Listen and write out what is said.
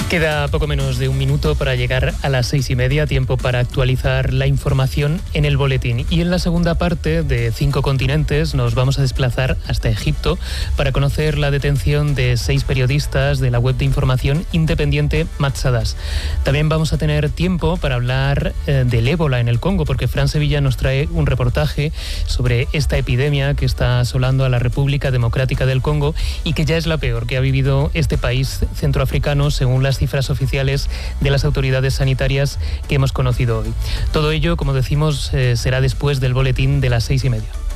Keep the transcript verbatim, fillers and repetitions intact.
Queda poco menos de un minuto para llegar a las seis y media, tiempo para actualizar la información en el boletín. Y en la segunda parte de Cinco Continentes nos vamos a desplazar hasta Egipto para conocer la detención de seis periodistas de la web de información independiente Matsadas. También vamos a tener tiempo para hablar eh, del ébola en el Congo, porque Fran Sevilla nos trae un reportaje sobre esta epidemia que está asolando a la República Democrática del Congo y que ya es la peor que ha vivido este país centroafricano, según las cifras oficiales de las autoridades sanitarias que hemos conocido hoy. Todo ello, como decimos, eh, será después del boletín de las seis y media.